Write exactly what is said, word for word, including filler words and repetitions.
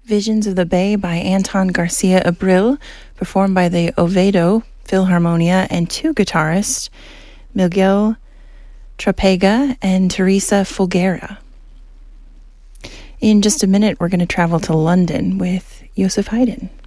Visions of the Bay by Anton Garcia Abril, performed by the Oviedo Philharmonia and two guitarists, Miguel Trapega and Teresa Folguera. In just a minute, we're going to travel to London with Joseph Haydn.